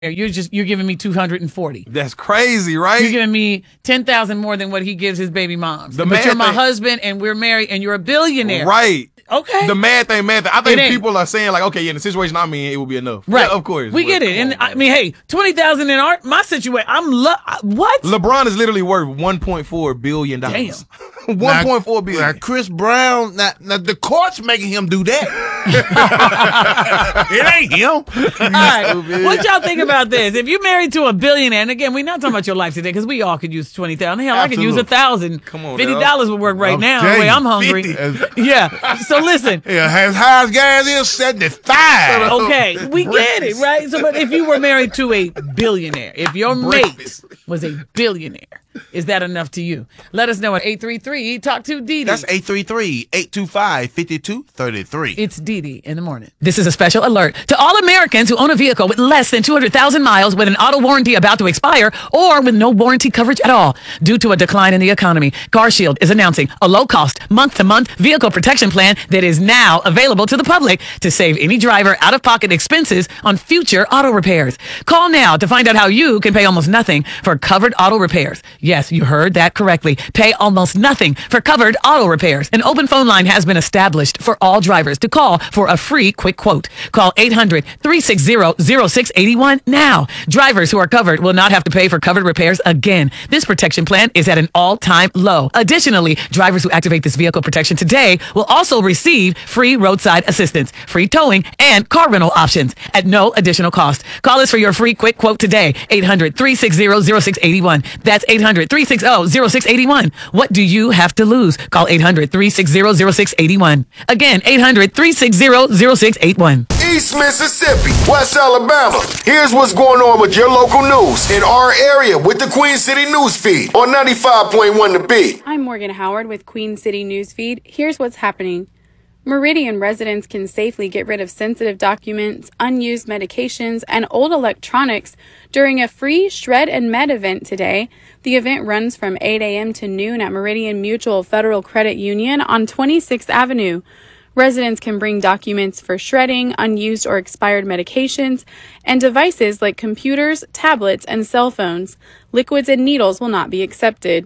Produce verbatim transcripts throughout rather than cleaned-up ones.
You're just you're giving me two hundred forty. That's crazy, right? You're giving me ten thousand more than what he gives his baby moms. The but you're my thing, husband, and we're married, and you're a billionaire. Right. Okay. The mad thing, mad thing. I think people are saying like, okay, yeah, in the situation I'm in, it will be enough. Right. Yeah, of course. We but, get it. And on, I mean, hey, twenty thousand in art, my situation, I'm lo- what? LeBron is literally worth one point four billion dollars. Damn. one point four billion dollars. Now, Chris Brown, now, now the court's making him do that. It ain't him. All right. What y'all think about this? If you're married to a billionaire, and again, we're not talking about your life today because we all could use twenty thousand dollars. Hell, Absolutely. I could use a thousand. Come on, fifty dollars would work right I'm now. The way I'm hungry. Yeah. So listen. Yeah, as high as gas is seventy-five. Okay, we get it, right? So, but if you were married to a billionaire, if your mate was a billionaire, is that enough to you? Let us know at eight three three, talk to Dee Dee. That's eight three three, eight two five, five two three three. It's Dee Dee in the morning. This is a special alert to all Americans who own a vehicle with less than two hundred thousand miles with an auto warranty about to expire or with no warranty coverage at all. Due to a decline in the economy, CarShield is announcing a low-cost, month-to-month vehicle protection plan that is now available to the public to save any driver out-of-pocket expenses on future auto repairs. Call now to find out how you can pay almost nothing for covered auto repairs. Yes, you heard that correctly. Pay almost nothing for covered auto repairs. An open phone line has been established for all drivers to call for a free quick quote. Call eight hundred, three six zero, zero six eight one now. Drivers who are covered will not have to pay for covered repairs again. This protection plan is at an all-time low. Additionally, drivers who activate this vehicle protection today will also receive free roadside assistance, free towing, and car rental options at no additional cost. Call us for your free quick quote today. eight hundred, three six zero, zero six eight one. That's eight hundred, three six zero, zero six eight one. What do you have to lose? Call eight hundred, three six zero, zero six eight one. Again, eight hundred, three six zero, zero six eight one. East Mississippi, West Alabama. Here's what's going on with your local news in our area with the Queen City News Feed on ninety-five point one The Beat. I'm Morgan Howard with Queen City News Feed. Here's what's happening. Meridian residents can safely get rid of sensitive documents, unused medications, and old electronics during a free Shred and Med event today. The event runs from eight a.m. to noon at Meridian Mutual Federal Credit Union on twenty-sixth Avenue. Residents can bring documents for shredding, unused or expired medications, and devices like computers, tablets, and cell phones. Liquids and needles will not be accepted.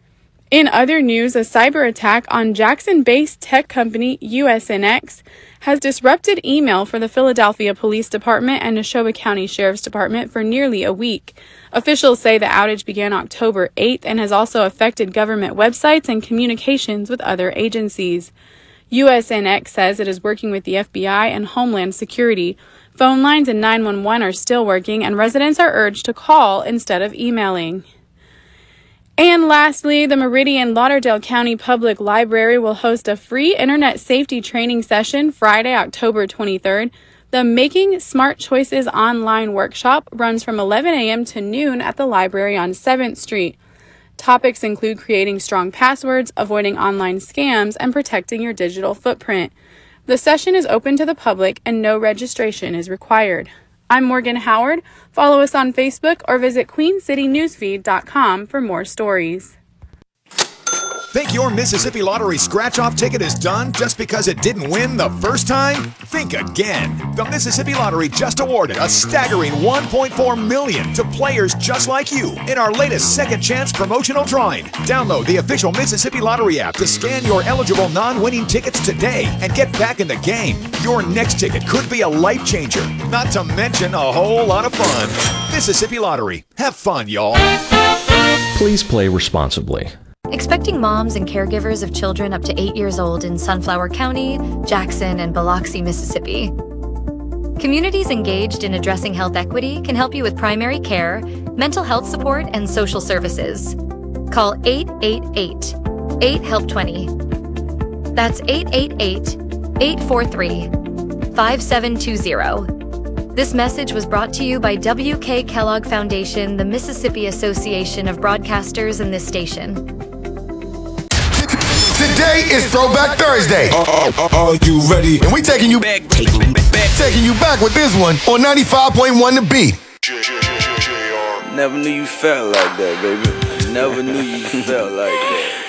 In other news, a cyber attack on Jackson-based tech company U S N X has disrupted email for the Philadelphia Police Department and Neshoba County Sheriff's Department for nearly a week. Officials say the outage began October eighth and has also affected government websites and communications with other agencies. U S N X says it is working with the F B I and Homeland Security. Phone lines and nine one one are still working, and residents are urged to call instead of emailing. And lastly, the Meridian Lauderdale County Public Library will host a free internet safety training session Friday, October twenty-third. The Making Smart Choices online workshop runs from eleven a.m. to noon at the library on seventh Street. Topics include creating strong passwords, avoiding online scams, and protecting your digital footprint. The session is open to the public and no registration is required. I'm Morgan Howard. Follow us on Facebook or visit queen city newsfeed dot com for more stories. Think your Mississippi Lottery scratch-off ticket is done just because it didn't win the first time? Think again. The Mississippi Lottery just awarded a staggering one point four million dollars to players just like you in our latest second chance promotional drawing. Download the official Mississippi Lottery app to scan your eligible non-winning tickets today and get back in the game. Your next ticket could be a life changer, not to mention a whole lot of fun. Mississippi Lottery. Have fun, y'all. Please play responsibly. Expecting moms and caregivers of children up to eight years old in Sunflower County, Jackson, and Biloxi, Mississippi. Communities engaged in addressing health equity can help you with primary care, mental health support, and social services. Call eight eight eight, eight help twenty. That's eight eight eight, eight four three, five seven two zero. This message was brought to you by W K Kellogg Foundation, the Mississippi Association of Broadcasters, and this station. Today is Throwback Thursday. Uh, uh, uh, are you ready? And we taking you back, taking you back, taking you back with this one on ninety-five point one The Beat. Never knew you felt like that, baby. Never knew you felt like that.